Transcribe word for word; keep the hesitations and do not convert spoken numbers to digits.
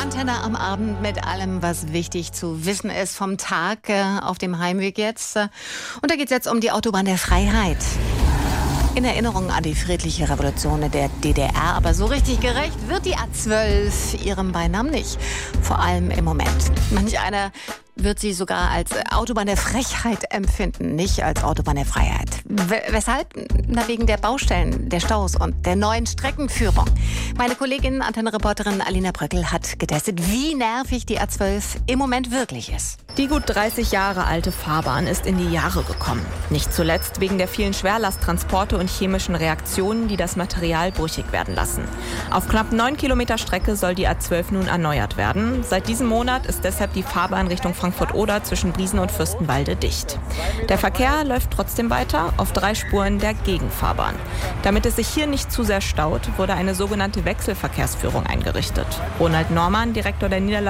Antenne am Abend mit allem, was wichtig zu wissen ist vom Tag äh, auf dem Heimweg jetzt. Und da geht es jetzt um die Autobahn der Freiheit. In Erinnerung an die friedliche Revolution der D D R. Aber so richtig gerecht wird die A zwölf ihrem Beinamen nicht. Vor allem im Moment. Manch einer wird sie sogar als Autobahn der Frechheit empfinden, nicht als Autobahn der Freiheit. W- weshalb? Na, wegen der Baustellen, der Staus und der neuen Streckenführung. Meine Kollegin, Antenne-Reporterin Alina Bröckel hat getestet, wie nervig die A zwölf im Moment wirklich ist. Die gut dreißig Jahre alte Fahrbahn ist in die Jahre gekommen. Nicht zuletzt wegen der vielen Schwerlasttransporte und chemischen Reaktionen, die das Material brüchig werden lassen. Auf knapp neun Kilometer Strecke soll die A zwölf nun erneuert werden. Seit diesem Monat ist deshalb die Fahrbahn Richtung Frankfurt-Oder zwischen Briesen und Fürstenwalde dicht. Der Verkehr läuft trotzdem weiter auf drei Spuren der Gegenfahrbahn. Damit es sich hier nicht zu sehr staut, wurde eine sogenannte Wechselverkehrsführung eingerichtet. Ronald Normann, Direktor der Niederlassung